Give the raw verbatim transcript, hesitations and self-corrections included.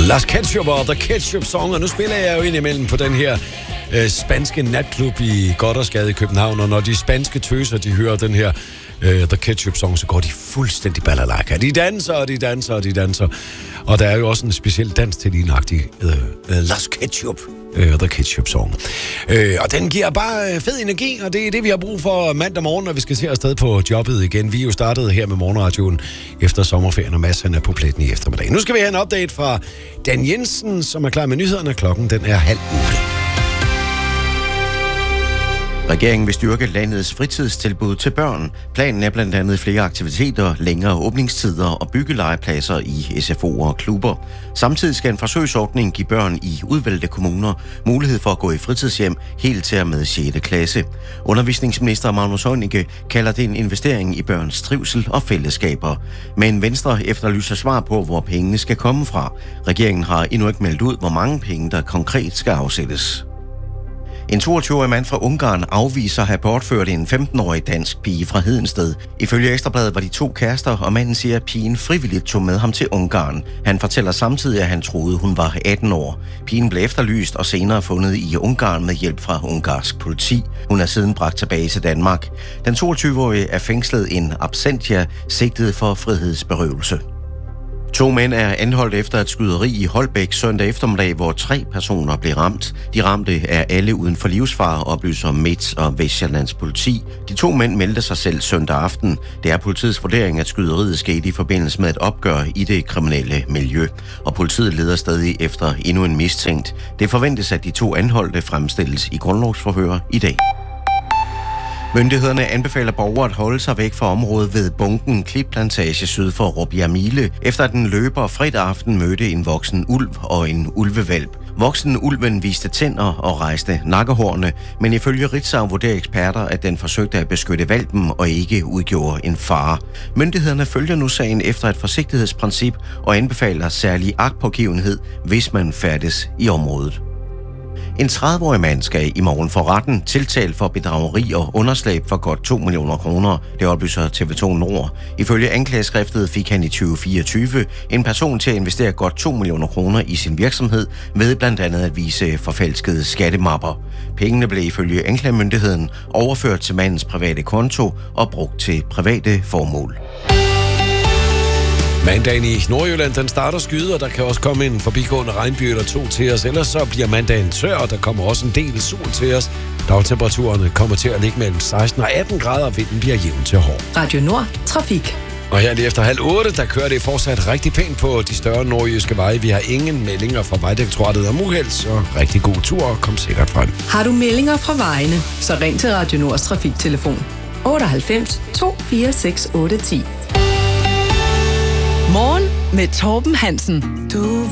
Las Ketchup og The Ketchup Song, og nu spiller jeg jo indimellem på den her øh, spanske natklub i Gothersgade i København, og når de spanske tøser, de hører den her øh, The Ketchup Song, så går de fuldstændig balalaika. De danser, og de danser, og de danser. Og der er jo også en speciel dans til lignagtig øh, Las Ketchup, øh, The Ketchup Song. Øh, og den giver bare fed energi, og det er det, vi har brug for mandag morgen, når vi skal se afsted på jobbet igen. Vi er jo startet her med morgenradioen efter sommerferien, og massen er på pletten i eftermiddag. Nu skal vi have en update fra Dan Jensen, som er klar med nyhederne. Klokken den er halv otte. Regeringen vil styrke landets fritidstilbud til børn. Planen er blandt andet flere aktiviteter, længere åbningstider og byggelegepladser i S F O'er og klubber. Samtidig skal en forsøgsordning give børn i udvalgte kommuner mulighed for at gå i fritidshjem helt til og med sjette klasse. Undervisningsminister Magnus Heunicke kalder det en investering i børns trivsel og fællesskaber. Men Venstre efterlyser svar på, hvor pengene skal komme fra. Regeringen har endnu ikke meldt ud, hvor mange penge der konkret skal afsættes. En toogtyve-årig mand fra Ungarn afviser at have bortført en femten-årig dansk pige fra Hedensted. Ifølge Ekstrabladet var de to kærester, og manden siger, at pigen frivilligt tog med ham til Ungarn. Han fortæller samtidig, at han troede, hun var atten år. Pigen blev efterlyst og senere fundet i Ungarn med hjælp fra ungarsk politi. Hun er siden bragt tilbage til Danmark. Den toogtyve-årige er fængslet in absentia, sigtet for frihedsberøvelse. To mænd er anholdt efter et skyderi i Holbæk søndag eftermiddag, hvor tre personer blev ramt. De ramte er alle uden for livsfare, oplyser Midts og Vestsjællands politi. De to mænd meldte sig selv søndag aften. Det er politiets vurdering, at skyderiet skete i forbindelse med et opgør i det kriminelle miljø. Og politiet leder stadig efter endnu en mistænkt. Det forventes, at de to anholdte fremstilles i grundlovsforhør i dag. Myndighederne anbefaler borgere at holde sig væk fra området ved Bunken Klipplantage syd for Råbjerg-Mile, efter at den løber fredag aften mødte en voksen ulv og en ulvevalp. Voksen ulven viste tænder og rejste nakkehårene, men ifølge Ritzau vurderer eksperter, at den forsøgte at beskytte valpen og ikke udgjorde en fare. Myndighederne følger nu sagen efter et forsigtighedsprincip og anbefaler særlig agtpågivenhed, hvis man færdes i området. En tredive-årig mand skal i morgen for retten tiltalt for bedrageri og underslæb for godt to millioner kroner. Det oplyser T V to Nord. Ifølge anklageskriftet fik han i tyve fireogtyve en person til at investere godt to millioner kroner i sin virksomhed ved blandt andet at vise forfalskede skattemapper. Pengene blev ifølge anklagemyndigheden overført til mandens private konto og brugt til private formål. Mandagen i Nordjylland, den starter skyde, og der kan også komme en forbigående regnby eller to til os. Ellers så bliver mandagen tør, og der kommer også en del sol til os. Dagtemperaturerne kommer til at ligge mellem seksten og atten grader, og vinden bliver jævn til hård. Radio Nord, trafik. Og her lige efter halv otte, der kører det fortsat rigtig pænt på de større nordjyske veje. Vi har ingen meldinger fra Vejdirektoratet om uheld, så rigtig god tur og kom sikkert frem. Har du meldinger fra vejene, så ring til Radio Nords trafiktelefon otteoghalvfems to fire seks otte ti. Morgen med Torben Hansen. Du